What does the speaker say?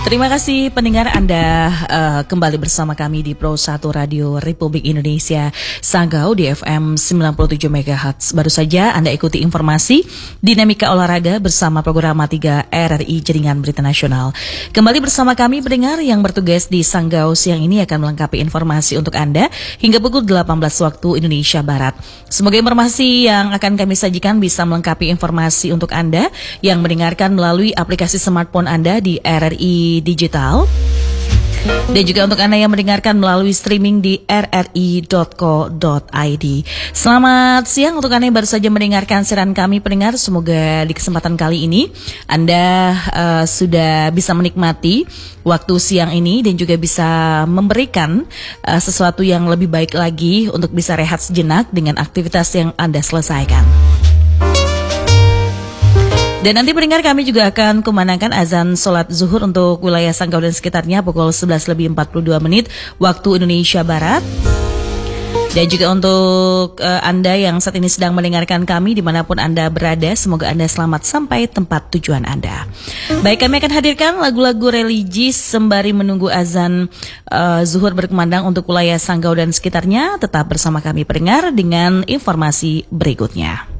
Terima kasih pendengar Anda kembali bersama kami di Pro 1 Radio Republik Indonesia Sanggau di FM 97 MHz. Baru saja Anda ikuti informasi Dinamika Olahraga bersama program 3 RRI Jaringan Berita Nasional. Kembali bersama kami pendengar yang bertugas di Sanggau siang ini akan melengkapi informasi untuk Anda hingga pukul 18 waktu Indonesia Barat. Semoga informasi yang akan kami sajikan bisa melengkapi informasi untuk Anda yang mendengarkan melalui aplikasi smartphone Anda di RRI Digital dan juga untuk Anda yang mendengarkan melalui streaming di rri.co.id. Selamat siang untuk Anda yang baru saja mendengarkan siaran kami pendengar. Semoga di kesempatan kali ini Anda sudah bisa menikmati waktu siang ini dan juga bisa memberikan sesuatu yang lebih baik lagi untuk bisa rehat sejenak dengan aktivitas yang Anda selesaikan. Dan nanti pendengar kami juga akan kumandangkan azan sholat zuhur untuk wilayah Sanggau dan sekitarnya pukul 11:42 waktu Indonesia Barat. Dan juga untuk Anda yang saat ini sedang mendengarkan kami dimanapun Anda berada, semoga Anda selamat sampai tempat tujuan Anda. Baik, kami akan hadirkan lagu-lagu religi sembari menunggu azan zuhur berkumandang untuk wilayah Sanggau dan sekitarnya. Tetap bersama kami pendengar dengan informasi berikutnya.